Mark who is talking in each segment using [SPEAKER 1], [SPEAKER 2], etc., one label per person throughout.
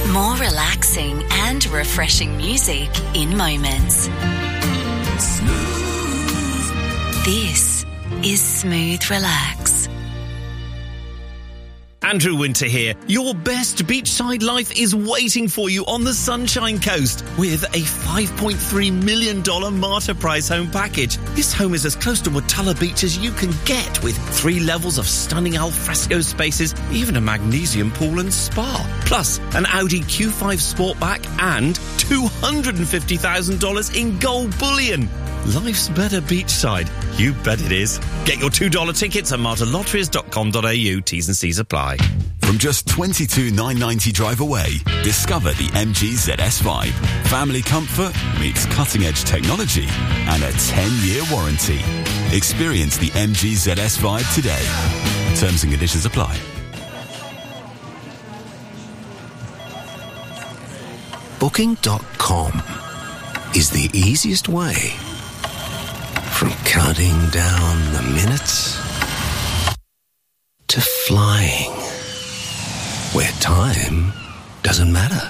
[SPEAKER 1] More relaxing and refreshing music in moments. This is Smooth Relax.
[SPEAKER 2] Andrew Winter here. Your best beachside life is waiting for you on the Sunshine Coast with a $5.3 million Martyr Prize home package. This home is as close to Watala Beach as you can get, with 3 levels of stunning alfresco spaces, even a magnesium pool and spa. Plus, an Audi Q5 Sportback and $250,000 in gold bullion. Life's better beachside. You bet it is. Get your $2 tickets at martyrlotteries.com.au. T's and C's apply.
[SPEAKER 3] From just $22,990 drive away, discover the MG ZS5. Family comfort meets cutting-edge technology and a 10-year warranty. Experience the MG ZS5 today. Terms and conditions apply.
[SPEAKER 4] Booking.com is the easiest way. From counting down the minutes to flying, where time doesn't matter.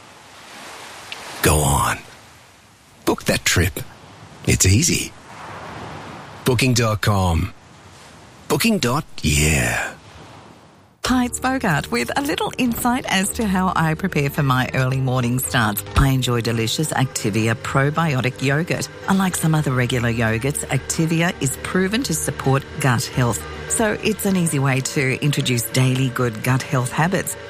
[SPEAKER 4] Go on. Book that trip. It's easy. Booking.com. Booking.yeah.
[SPEAKER 5] Hi, it's Bogart with a little insight as to how I prepare for my early morning starts. I enjoy delicious Activia probiotic yogurt. Unlike some other regular yogurts, Activia is proven to support gut health. So it's an easy way to introduce daily good gut health habits.